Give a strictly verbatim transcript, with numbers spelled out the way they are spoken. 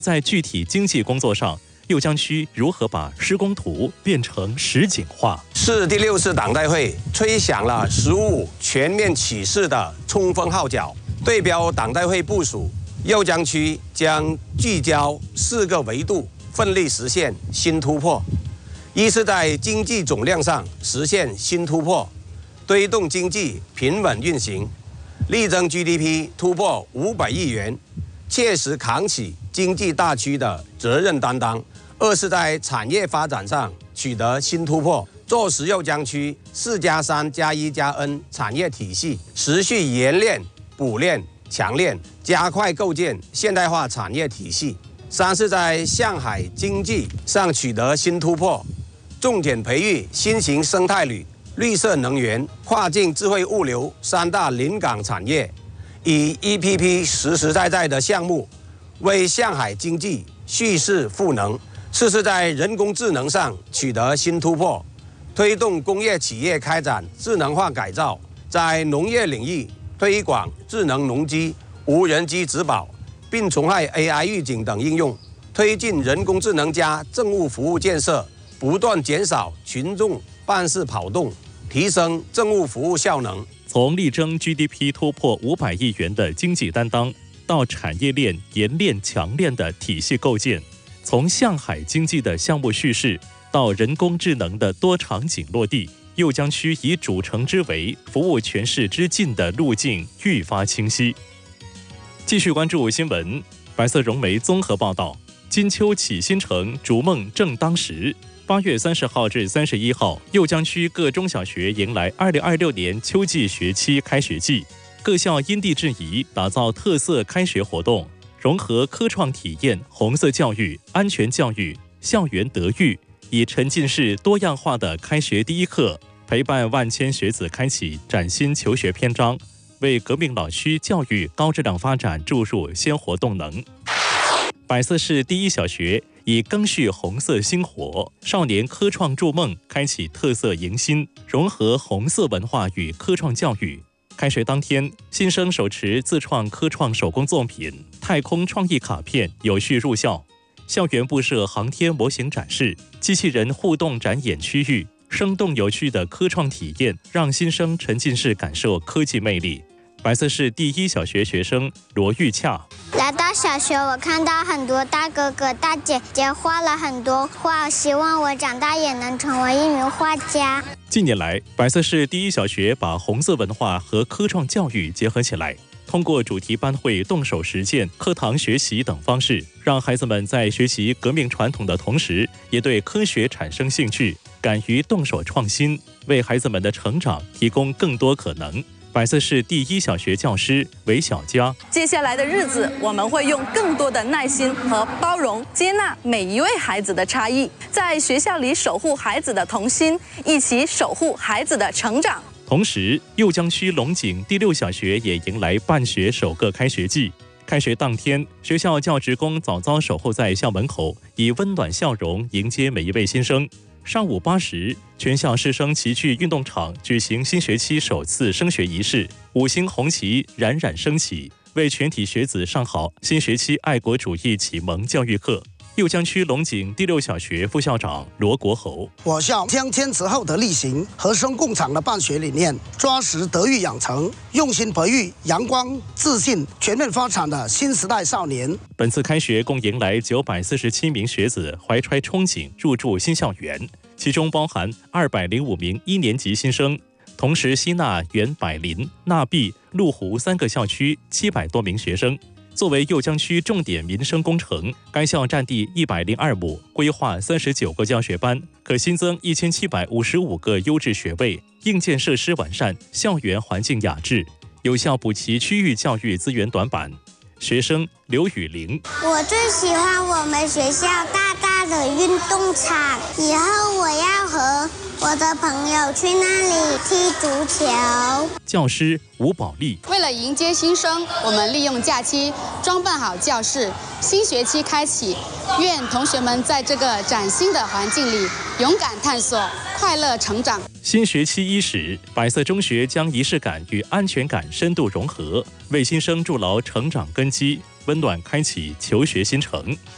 在具体经济工作上，右江区如何把施工图变成实景化？ 市第六次党代会吹响了“十五”全面启事的冲锋号角，对标党代会部署，右江区将聚焦四个维度，奋力实现新突破。一是在经济总量上实现新突破，推动经济平稳运行，力争 G D P 突破五百亿元，切实扛起经济大区的责任担当。二是在产业发展上取得新突破，坐实右江区四加三加一加 N 产业体系，持续研炼、补炼、强炼，加快构建现代化产业体系。三是在向海经济上取得新突破，重点培育新型生态旅、绿色能源、跨境智慧物流三大临港产业，以 E P P 实实在在的项目为向海经济蓄势赋能。四是在人工智能上取得新突破，推动工业企业开展智能化改造，在农业领域推广智能农机、无人机植保、病虫害 A I 预警等应用，推进人工智能加政务服务建设，不断减少群众办事跑动，提升政务服务效能。 从力争 G D P 突破五百亿元的经济担当，到产业链研炼强炼的体系构建，从向海经济的项目叙事到人工智能的多场景落地，右江区以主城之围、服务全市之近的路径愈发清晰。继续关注新闻，白色融媒综合报道：金秋启新城，逐梦正当时。八月三十号至三十一号，右江区各中小学迎来二零二六年秋季学期开学季，各校因地制宜，打造特色开学活动。融合科创体验、红色教育、安全教育、校园德育，以沉浸式多样化的开学第一课，陪伴万千学子开启崭新求学篇章，为革命老区教育高质量发展注入鲜活动能。百色市第一小学以赓续红色星火，少年科创筑梦，开启特色迎新，融合红色文化与科创教育。开学当天，新生手持自创科创手工作品、太空创意卡片有序入校。校园布设航天模型展示、机器人互动展演区域，生动有趣的科创体验让新生沉浸式感受科技魅力。百色市第一小学学生罗玉洽： 来到小学，我看到很多大哥哥大姐姐画了很多画，希望我长大也能成为一名画家。 近年来，百色市第一小学把红色文化和科创教育结合起来，通过主题班会、动手实践、课堂学习等方式，让孩子们在学习革命传统的同时，也对科学产生兴趣，敢于动手创新，为孩子们的成长提供更多可能。百色市第一小学教师韦小佳： 接下来的日子，我们会用更多的耐心和包容，接纳每一位孩子的差异，在学校里守护孩子的童心，一起守护孩子的成长。 同时，右江区龙井第六小学也迎来办学首个开学季。开学当天，学校教职工早早守候在校门口，以温暖笑容迎接每一位新生。上午八时，全校师生齐聚运动场举行新学期首次升学仪式，五星红旗冉冉升起，为全体学子上好新学期爱国主义启蒙教育课。右江区龙井第六小学副校长罗国侯： 我校将坚持厚德力行、和声共长的办学理念，抓实德育养成，用心培育阳光、自信、全面发展的新时代少年。 本次开学共迎来九百四十七名学子怀揣憧憬入住新校园，其中包含二百零五名一年级新生，同时吸纳原百林、纳碧、麓湖三个校区七百多名学生。作为右江区重点民生工程，该校占地一百零二亩，规划三十九个教学班，可新增一千七百五十五个优质学位，硬件设施完善，校园环境雅致，有效补齐区域教育资源短板。学生刘雨玲： 我最喜欢我们学校大大的运动场，以后我要和我的朋友去那里踢足球。 教师吴宝利： 为了迎接新生，我们利用假期装扮好教室。新学期开启，愿同学们在这个崭新的环境里勇敢探索，快乐成长。 新学期伊始，百色中学将仪式感与安全感深度融合，为新生筑牢成长根基，温暖开启求学新程。